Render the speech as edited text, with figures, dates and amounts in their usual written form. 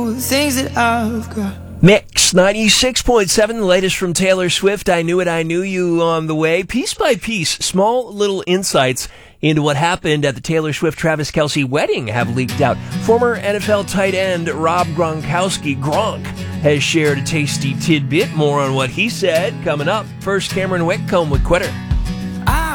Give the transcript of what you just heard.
things that I've got. Mix 96.7, the latest from Taylor Swift. I Knew It, I Knew You on the way. Piece by piece, small little insights into what happened at the Taylor Swift-Travis Kelce wedding have leaked out. Former NFL tight end Rob Gronkowski, Gronk, has shared a tasty tidbit. More on what he said coming up. First, Cameron Whitcomb with Quitter.